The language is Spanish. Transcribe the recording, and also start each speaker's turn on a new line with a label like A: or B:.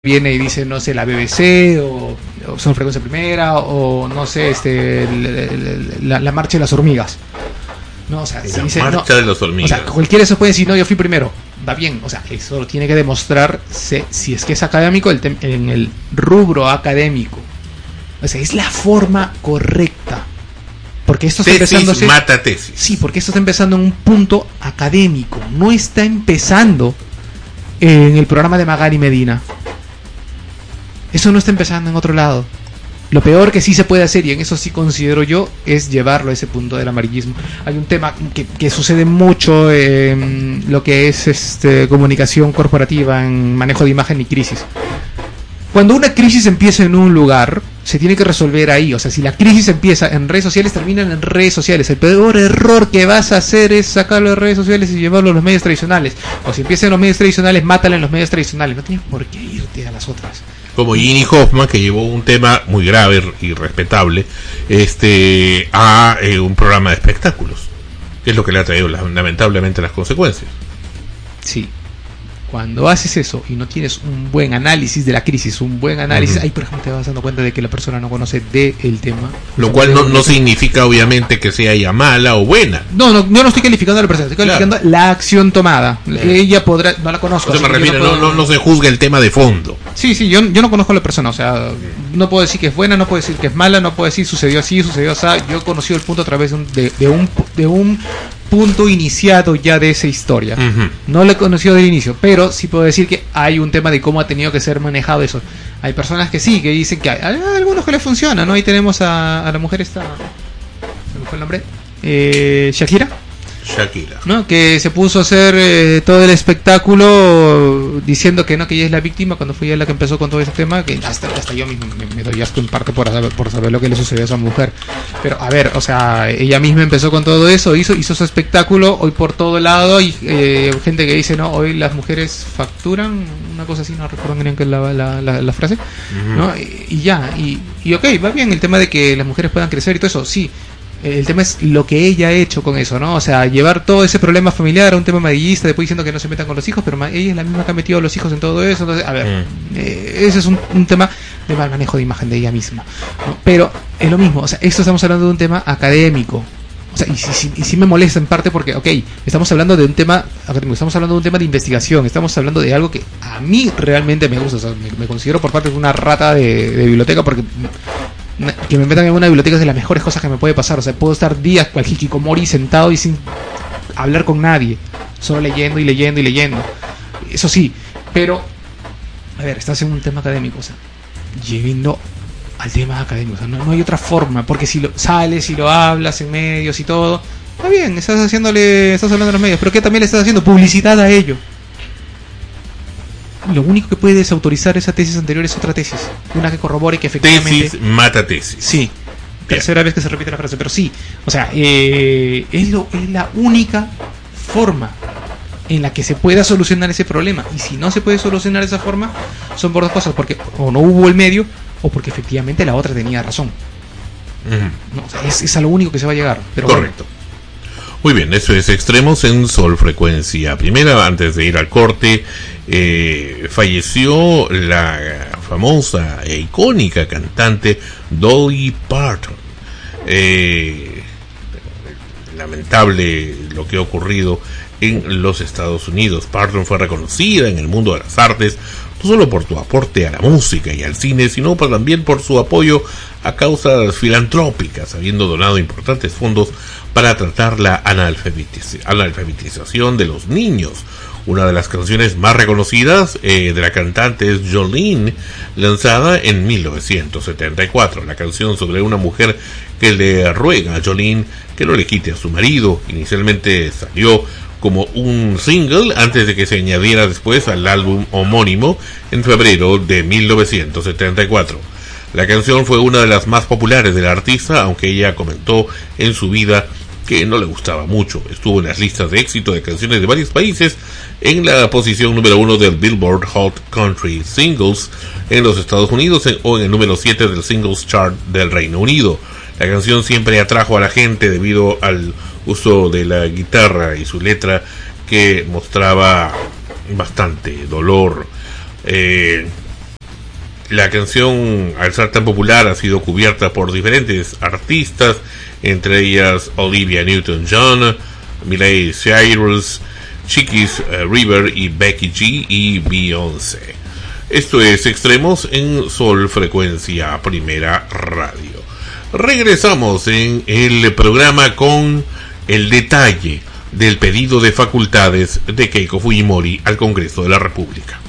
A: viene y dice, no sé, la BBC o Son Frecuencia Primera o no sé, la marcha de las hormigas. No, o sea,
B: la dice, marcha de las hormigas.
A: O sea, cualquiera de esos puede decir, no, yo fui primero. Va bien, o sea, eso lo tiene que demostrarse si es que es académico en el rubro académico. O sea, es la forma correcta. Porque esto está empezando
B: mata tesis.
A: Sí, porque esto está empezando en un punto académico. No está empezando en el programa de Magali Medina. Eso no está empezando en otro lado. Lo peor que sí se puede hacer, y en eso sí considero yo, es llevarlo a ese punto del amarillismo. Hay un tema que sucede mucho en lo que es comunicación corporativa, en manejo de imagen y crisis. Cuando una crisis empieza en un lugar, se tiene que resolver ahí. O sea, si la crisis empieza en redes sociales, termina en redes sociales. El peor error que vas a hacer es sacarlo de redes sociales y llevarlo a los medios tradicionales. O si empieza en los medios tradicionales, mátala en los medios tradicionales. No tienes por qué irte a las otras.
B: Como Ginny Hoffman, que llevó un tema muy grave y respetable a un programa de espectáculos, que es lo que le ha traído lamentablemente las consecuencias.
A: Sí. Cuando haces eso y no tienes un buen análisis de la crisis, un buen análisis, ahí por ejemplo te vas dando cuenta de que la persona no conoce del tema.
B: Lo cual no significa obviamente que sea ella mala o buena.
A: No, yo no estoy calificando a la persona, estoy calificando la acción tomada. Ella podrá, no la conozco.
B: Me refiero, no se juzga el tema de fondo.
A: Sí, yo no conozco a la persona, o sea, no puedo decir que es buena, no puedo decir que es mala, no puedo decir sucedió así, sucedió así. Yo he conocido el punto a través de un punto iniciado ya de esa historia. No lo he conocido del inicio, pero sí puedo decir que hay un tema de cómo ha tenido que ser manejado eso. Hay personas que sí, que dicen que hay algunos que les funciona, ¿no? Ahí tenemos a la mujer esta, ¿se me fue el nombre? Shakira, ¿no? Que se puso a hacer todo el espectáculo diciendo que no, que ella es la víctima, cuando fue ella la que empezó con todo ese tema, que hasta yo mismo me doy asco en parte por saber lo que le sucedió a esa mujer. Pero a ver, o sea, ella misma empezó con todo eso, hizo su espectáculo, hoy por todo lado hay gente que dice, no, hoy las mujeres facturan, una cosa así, no recuerdo bien que es la frase, ¿no? Y ya, y ok, va bien el tema de que las mujeres puedan crecer y todo eso, sí. El tema es lo que ella ha hecho con eso, ¿no? O sea, llevar todo ese problema familiar a un tema amarillista, después diciendo que no se metan con los hijos, pero ella es la misma que ha metido a los hijos en todo eso. Entonces, a ver, ese es un tema de mal manejo de imagen de ella misma, ¿no? Pero es lo mismo, o sea, esto estamos hablando de un tema académico. O sea, y sí me molesta en parte porque, ok, estamos hablando de un tema académico, estamos hablando de un tema de investigación, estamos hablando de algo que a mí realmente me gusta. O sea, me considero por parte de una rata de biblioteca, porque que me metan en una biblioteca es de las mejores cosas que me puede pasar. O sea, puedo estar días cual hikikomori sentado y sin hablar con nadie, solo leyendo y leyendo y leyendo. Eso sí, pero a ver, estás en un tema académico, o sea, llevando al tema académico, o sea, no hay otra forma, porque si lo sales y lo hablas en medios y todo, está bien, estás hablando en los medios, pero que también le estás haciendo publicidad a ello. Lo único que puede desautorizar esa tesis anterior es otra tesis, una que corrobore que efectivamente
B: tesis mata tesis.
A: Sí, tercera vez que se repite la frase, pero sí, o sea, es la única forma en la que se pueda solucionar ese problema. Y si no se puede solucionar de esa forma, son por dos cosas: porque o no hubo el medio, o porque efectivamente la otra tenía razón. No, o sea, es a lo único que se va a llegar. Pero
B: correcto. Bueno. Muy bien, eso es Extremos en Sol Frecuencia Primera. Antes de ir al corte, falleció la famosa e icónica cantante Dolly Parton. Lamentable lo que ha ocurrido en los Estados Unidos. Parton fue reconocida en el mundo de las artes no solo por su aporte a la música y al cine, sino también por su apoyo a causas filantrópicas, habiendo donado importantes fondos para tratar la analfabetización de los niños. Una de las canciones más reconocidas de la cantante es Jolene, lanzada en 1974. La canción sobre una mujer que le ruega a Jolene que no le quite a su marido. Inicialmente salió como un single antes de que se añadiera después al álbum homónimo en febrero de 1974. La canción fue una de las más populares de la artista, aunque ella comentó en su vida que no le gustaba mucho. Estuvo en las listas de éxito de canciones de varios países, en la posición número 1 del Billboard Hot Country Singles en los Estados Unidos o en el número 7 del Singles Chart del Reino Unido. La canción siempre atrajo a la gente debido al uso de la guitarra y su letra, que mostraba bastante dolor. La canción, al ser tan popular, ha sido cubierta por diferentes artistas, entre ellas Olivia Newton-John, Miley Cyrus, Chiquis River y Becky G y Beyoncé. Esto es Extremos en Sol Frecuencia Primera Radio. Regresamos en el programa con el detalle del pedido de facultades de Keiko Fujimori al Congreso de la República.